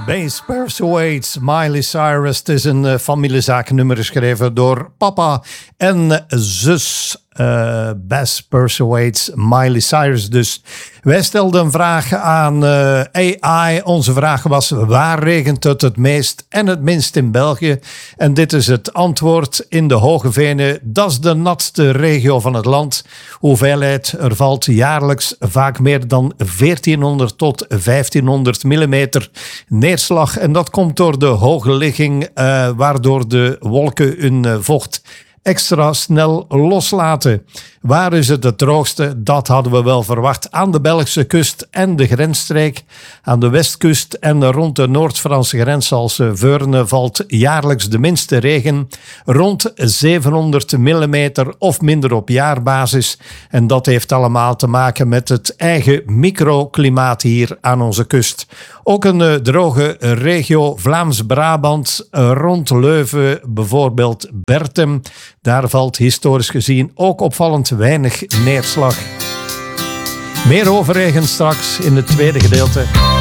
Bass Persuades, Miley Cyrus. Het is een familiezaaknummer geschreven door papa en zus. Bass Persuades, Miley Cyrus dus. Wij stelden een vraag aan AI. Onze vraag was: waar regent het meest en het minst in België? En dit is het antwoord: in de Hoge Venen. Dat is de natste regio van het land. Hoeveelheid: er valt jaarlijks vaak meer dan 1400 tot 1500 millimeter neerslag. En dat komt door de hoge ligging, waardoor de wolken hun vocht extra snel loslaten. Waar is het droogste? Dat hadden we wel verwacht. Aan de Belgische kust en de grensstreek. Aan de westkust en rond de Noord-Franse grens als Veurne valt jaarlijks de minste regen. Rond 700 millimeter of minder op jaarbasis. En dat heeft allemaal te maken met het eigen microklimaat hier aan onze kust. Ook een droge regio, Vlaams-Brabant, rond Leuven, bijvoorbeeld Bertem. Daar valt historisch gezien ook opvallend weinig neerslag. Meer over regen straks in het tweede gedeelte.